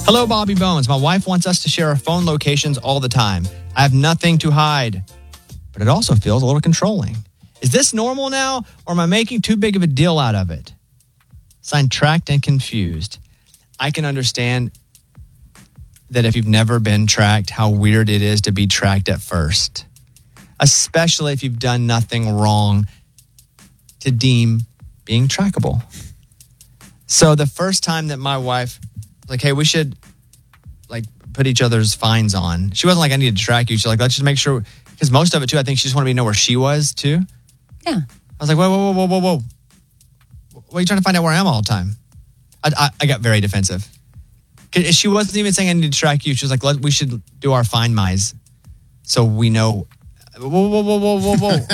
Hello, Bobby Bones. My wife wants us to share our phone locations all the time. I have nothing to hide, but it also feels a little controlling. Is this normal now, or am I making too big of a deal out of it? Signed, Tracked and Confused. I can understand that if you've never been tracked, how weird it is to be tracked at first, especially if you've done nothing wrong to deem being trackable. So the first time that my wife was like, hey, we should like put each other's fines on. She wasn't like, I need to track you. She's like, let's just make sure, because most of it too, I think she just wanted me to know where she was too. Yeah. I was like, whoa. What are you trying to find out where I am all the time? I got very defensive. She wasn't even saying I need to track you. She was like, we should do our Find My's so we know. Whoa. What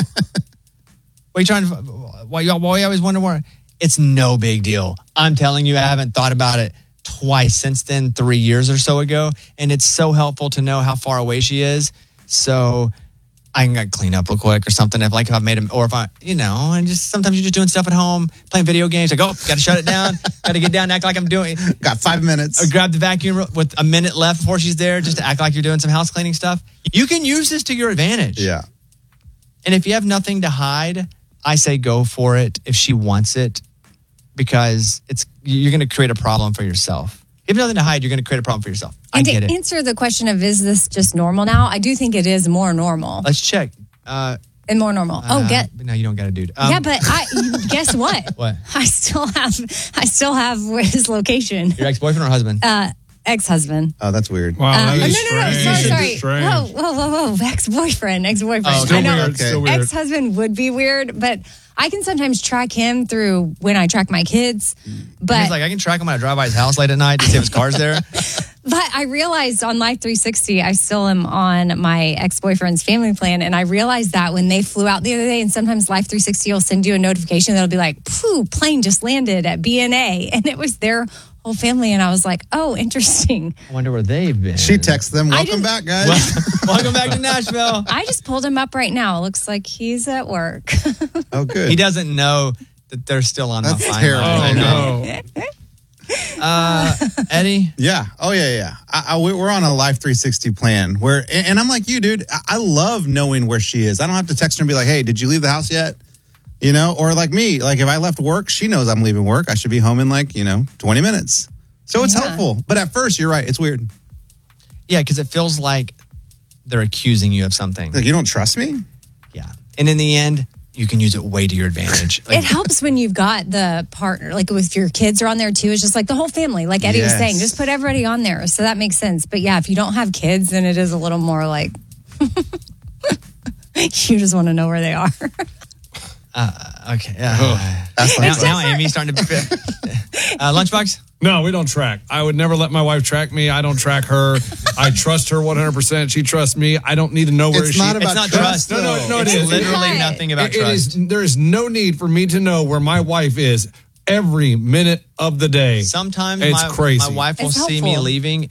are you trying to, why you always wonder where? It's no big deal. I'm telling you, I haven't thought about it twice since then, 3 years or so ago. And it's so helpful to know how far away she is. So I can clean up real quick or something. If I've made them, or if and just sometimes you're just doing stuff at home, playing video games. Like, got to shut it down. Got to get down, act like I'm doing. Got 5 minutes. Or grab the vacuum with a minute left before she's there, just to act like you're doing some house cleaning stuff. You can use this to your advantage. Yeah. And if you have nothing to hide, I say go for it if she wants it, because you're going to create a problem for yourself. If you have nothing to hide, you're going to create a problem for yourself. I get it. To answer the question of is this just normal now, I do think it is more normal. Let's check. And more normal. No, you don't got a dude. Yeah, but guess what? What? I still have his location. Your ex-boyfriend or husband? Ex-husband. Oh, that's weird. Wow, that is No, strange. sorry. Whoa. Ex-boyfriend. Oh, still I know. weird. Okay. Still weird. Ex-husband would be weird, but I can sometimes track him through when I track my kids. But he's like, I can track him when I drive by his house late at night to see if his car's there. But I realized on Life 360, I still am on my ex-boyfriend's family plan. And I realized that when they flew out the other day, and sometimes Life 360 will send you a notification that'll be like, plane just landed at BNA. And it was their whole family. And I was like, oh, interesting. I wonder where they've been. She texts them, welcome back, guys. Welcome back to Nashville. I just pulled him up right now. It looks like he's at work. Oh, good. He doesn't know that they're still on That's the Find terrible. My. Oh, no. Eddie? Yeah. Oh, yeah. We're on a Life 360 plan where, and I'm like you, dude. I love knowing where she is. I don't have to text her and be like, hey, did you leave the house yet? Or like me, like if I left work, she knows I'm leaving work. I should be home in 20 minutes. So it's helpful. But at first, you're right. It's weird. Yeah, because it feels like they're accusing you of something. Like, you don't trust me? Yeah. And in the end, you can use it way to your advantage. It helps when you've got the partner, like if your kids are on there too. It's just like the whole family, like Eddie was saying, just put everybody on there. So that makes sense. But yeah, if you don't have kids, then it is a little more like you just want to know where they are. Okay. That's now Amy's starting to... Lunchbox? No, we don't track. I would never let my wife track me. I don't track her. I trust her 100%. She trusts me. I don't need to know where It's she is. not about It's not trust. trust. No, it it's is. literally nothing about trust. There is no need for me to know where my wife is every minute of the day. Sometimes it's crazy. my wife will It's see me helpful. leaving,